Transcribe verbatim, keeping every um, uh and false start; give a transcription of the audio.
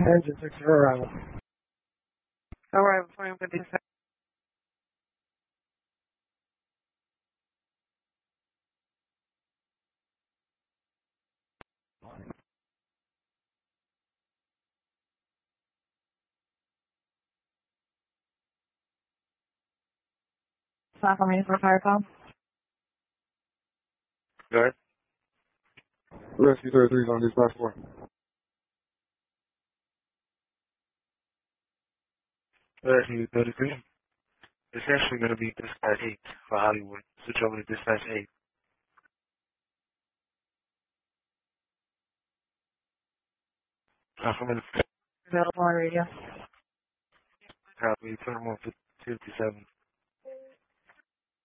Engine six zero. Alright, before I'm going to decide. Stop for me for fire call. Go ahead. Rescue thirty-three is on dispatch four. Rescue thirty-three. It's actually going to be dispatch eight for Hollywood. Switch over to dispatch eight. Uh, I'm in the Available on radio. copy, twenty-one fifty-seven.